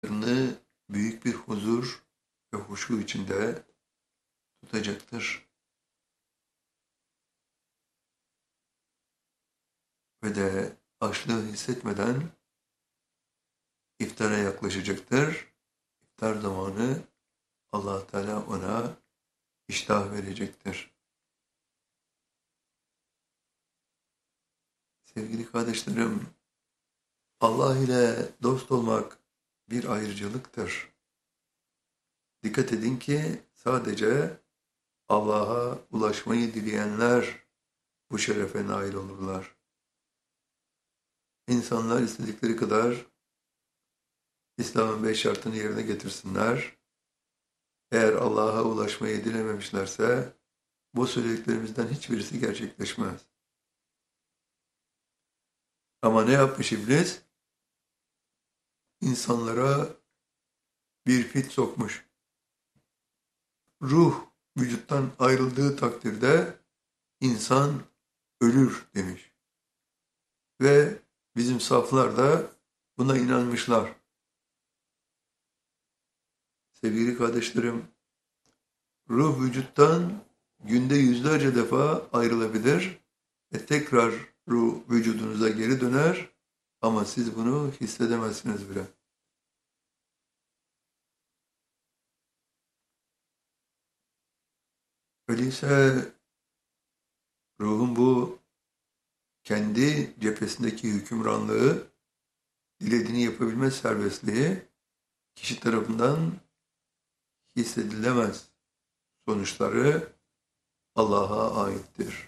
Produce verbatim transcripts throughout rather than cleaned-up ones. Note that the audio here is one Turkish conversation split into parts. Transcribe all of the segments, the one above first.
Varlığını büyük bir huzur ve huşu içinde tutacaktır ve de açlığı hissetmeden iftara yaklaşacaktır. İftar zamanı Allah Teala ona iştah verecektir. Sevgili kardeşlerim, Allah ile dost olmak bir ayrıcalıktır. Dikkat edin ki sadece Allah'a ulaşmayı dileyenler bu şerefe nail olurlar. İnsanlar istedikleri kadar İslam'ın beş şartını yerine getirsinler. Eğer Allah'a ulaşmayı dilememişlerse bu söylediklerimizden hiçbirisi gerçekleşmez. Ama ne yapmış iblis? İnsanlara bir fit sokmuş. Ruh vücuttan ayrıldığı takdirde insan ölür demiş. Ve bizim saflar da buna inanmışlar. Sevgili kardeşlerim, ruh vücuttan günde yüzlerce defa ayrılabilir ve tekrar ruh vücudunuza geri döner ama siz bunu hissedemezsiniz bile. Öyleyse ruhun bu kendi cephesindeki hükümranlığı, dilediğini yapabilme serbestliği kişi tarafından hissedilemez. Sonuçları Allah'a aittir.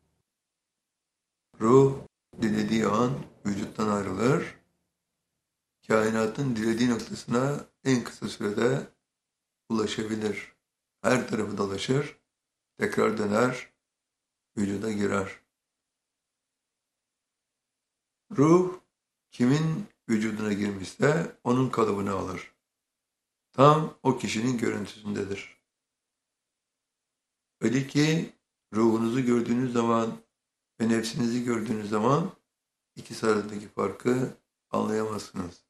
Ruh dilediği an vücuttan ayrılır, kainatın dilediği noktasına en kısa sürede ulaşabilir. Her tarafı dolaşır, tekrar döner, vücuda girer. Ruh kimin vücuduna girmişse onun kalıbını alır. Tam o kişinin görüntüsündedir. Öyle ki ruhunuzu gördüğünüz zaman ve nefsinizi gördüğünüz zaman ikisi arasındaki farkı anlayamazsınız.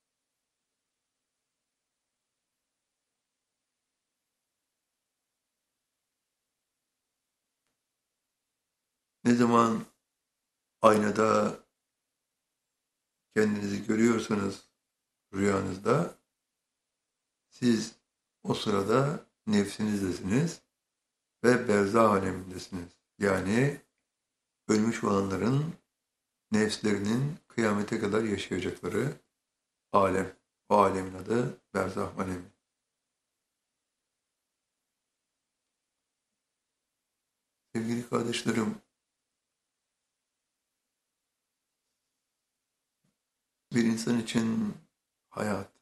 Ne zaman aynada kendinizi görüyorsanız rüyanızda, siz o sırada nefsinizdesiniz ve berzah alemindesiniz. Yani ölmüş olanların nefslerinin kıyamete kadar yaşayacakları alem. O alemin adı berzah alemi. Sevgili kardeşlerim, bir insan için hayat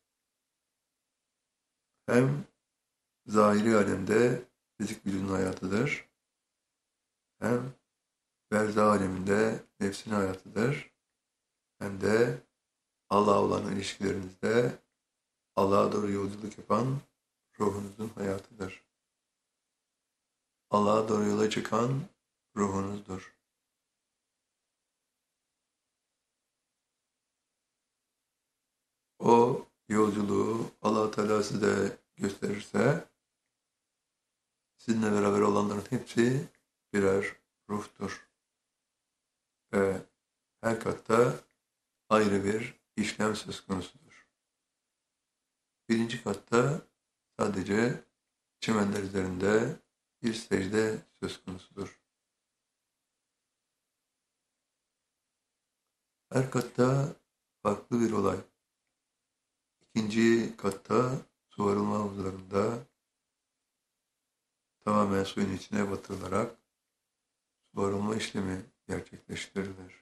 hem zahiri alemde fizik vücudun hayatıdır, hem berzah aleminde nefsin hayatıdır, hem de Allah'a olan ilişkilerinizde Allah'a doğru yolculuk yapan ruhunuzun hayatıdır. Allah'a doğru yola çıkan ruhunuzdur. O yolculuğu Allah Teala size gösterirse, sizinle beraber olanların hepsi birer ruhtur. Ve her katta ayrı bir işlem söz konusudur. Birinci katta sadece çimenler üzerinde bir secde söz konusudur. Her katta farklı bir olay. İkinci katta su arılma havuzlarında tamamen suyun içine batırılarak su arılma işlemi gerçekleştirilir.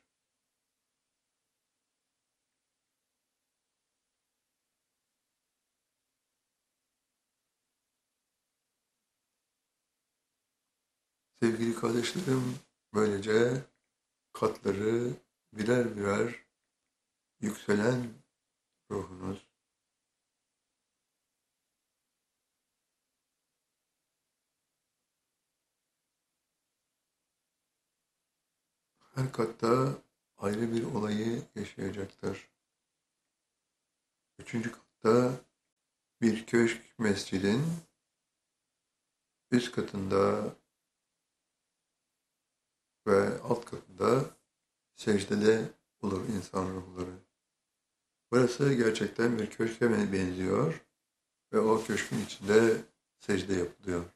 Sevgili kardeşlerim, böylece katları birer birer yükselen ruhunuz, her katta ayrı bir olayı yaşayacaktır. Üçüncü katta Bir köşk mescidin üst katında ve alt katında secdede olur insan ruhları. Burası gerçekten bir köşke benziyor ve o köşkün içinde secde yapılıyor.